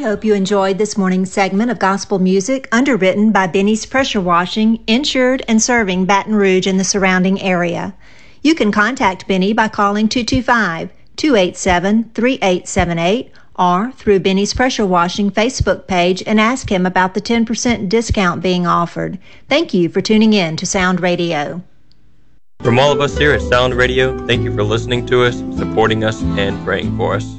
hope you enjoyed this morning's segment of gospel music underwritten by Benny's Pressure Washing, insured and serving Baton Rouge and the surrounding area. You can contact Benny by calling 225-287-3878 or through Benny's Pressure Washing Facebook page and ask him about the 10% discount being offered. Thank you for tuning in to Sound Radio. From all of us here at Sound Radio, thank you for listening to us, supporting us, and praying for us.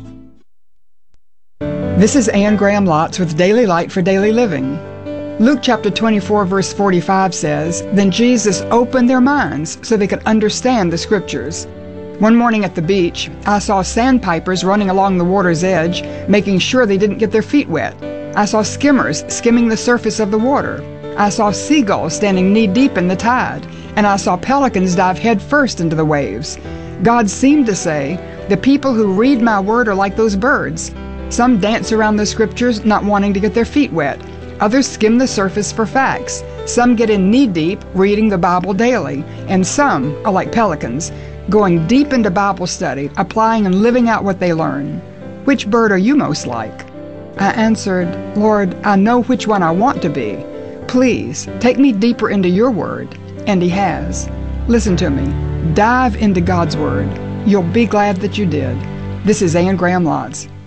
This is Anne Graham Lotz with Daily Light for Daily Living. Luke chapter 24 verse 45 says, "Then Jesus opened their minds so they could understand the scriptures." One morning at the beach, I saw sandpipers running along the water's edge, making sure they didn't get their feet wet. I saw skimmers skimming the surface of the water. I saw seagulls standing knee-deep in the tide, and I saw pelicans dive head-first into the waves. God seemed to say, "The people who read my word are like those birds. Some dance around the scriptures, not wanting to get their feet wet. Others skim the surface for facts. Some get in knee-deep, reading the Bible daily. And some are like pelicans, going deep into Bible study, applying and living out what they learn. Which bird are you most like?" I answered, "Lord, I know which one I want to be. Please, take me deeper into your word." And he has. Listen to me. Dive into God's word. You'll be glad that you did. This is Anne Graham Lotz.